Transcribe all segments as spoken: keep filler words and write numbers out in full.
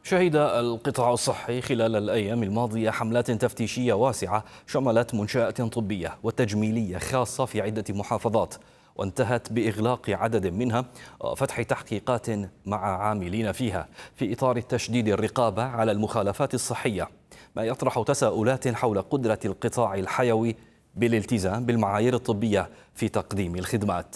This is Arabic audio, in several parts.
شهد القطاع الصحي خلال الأيام الماضية حملات تفتيشية واسعة شملت منشآت طبية وتجميلية خاصة في عدة محافظات، وانتهت بإغلاق عدد منها وفتح تحقيقات مع عاملين فيها في إطار تشديد الرقابة على المخالفات الصحية، ما يطرح تساؤلات حول قدرة القطاع الحيوي بالالتزام بالمعايير الطبية في تقديم الخدمات.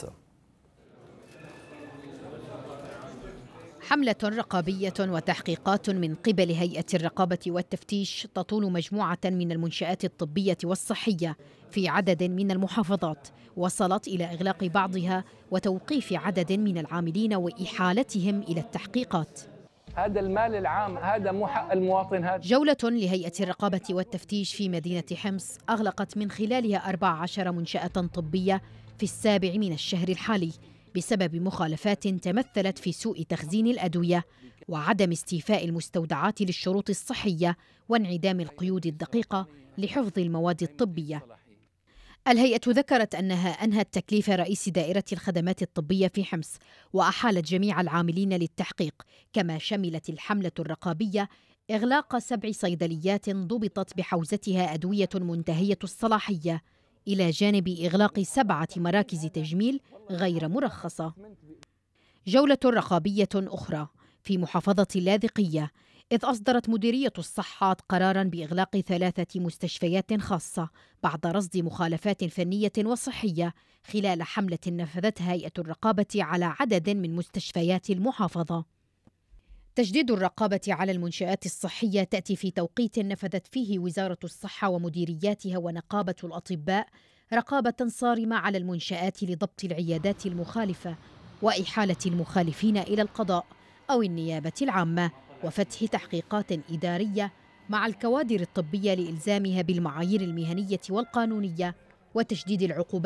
حملة رقابية وتحقيقات من قبل هيئة الرقابة والتفتيش تطول مجموعة من المنشآت الطبية والصحية في عدد من المحافظات، وصلت إلى إغلاق بعضها وتوقيف عدد من العاملين وإحالتهم إلى التحقيقات. هذا المال العام، هذا مو حق المواطن. هذا جولة لهيئة الرقابة والتفتيش في مدينة حمص أغلقت من خلالها أربع عشرة منشأة طبية في السابع من الشهر الحالي بسبب مخالفات تمثلت في سوء تخزين الأدوية وعدم استيفاء المستودعات للشروط الصحية وانعدام القيود الدقيقة لحفظ المواد الطبية. الهيئة ذكرت أنها أنهت تكليف رئيس دائرة الخدمات الطبية في حمص وأحالت جميع العاملين للتحقيق، كما شملت الحملة الرقابية إغلاق سبع صيدليات ضبطت بحوزتها أدوية منتهية الصلاحية، إلى جانب إغلاق سبعة مراكز تجميل غير مرخصة. جولة رقابية أخرى في محافظة اللاذقية، إذ أصدرت مديرية الصحة قراراً بإغلاق ثلاثة مستشفيات خاصة بعد رصد مخالفات فنية وصحية خلال حملة نفذتها هيئة الرقابة على عدد من مستشفيات المحافظة. تجديد الرقابة على المنشآت الصحية تأتي في توقيت نفذت فيه وزارة الصحة ومديرياتها ونقابة الأطباء رقابة صارمة على المنشآت لضبط العيادات المخالفة وإحالة المخالفين إلى القضاء أو النيابة العامة، وفتح تحقيقات إدارية مع الكوادر الطبية لإلزامها بالمعايير المهنية والقانونية وتشديد العقوبات